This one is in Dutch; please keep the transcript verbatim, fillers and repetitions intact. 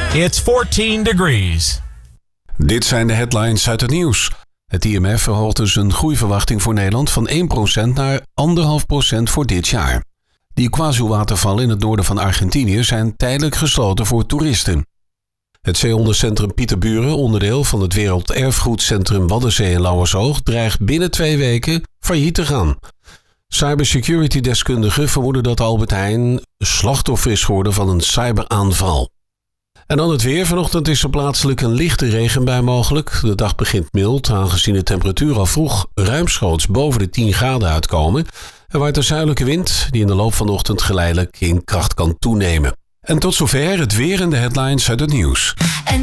It's fourteen degrees. Dit zijn de headlines uit het nieuws. Het I M F verhoogt dus een groeiverwachting voor Nederland van één procent naar anderhalf procent voor dit jaar. De Iguazu-watervallen in het noorden van Argentinië zijn tijdelijk gesloten voor toeristen. Het zeehondencentrum Pieterburen, onderdeel van het Werelderfgoedcentrum Waddenzee in Lauwersoog, dreigt binnen twee weken failliet te gaan. Cybersecurity-deskundigen vermoeden dat Albert Heijn slachtoffer is geworden van een cyberaanval. En dan het weer. Vanochtend is er plaatselijk een lichte regenbui mogelijk. De dag begint mild, aangezien de temperatuur al vroeg ruimschoots boven de tien graden uitkomen. Er waait een zuidelijke wind die in de loop van de ochtend geleidelijk in kracht kan toenemen. En tot zover het weer en de headlines uit het nieuws.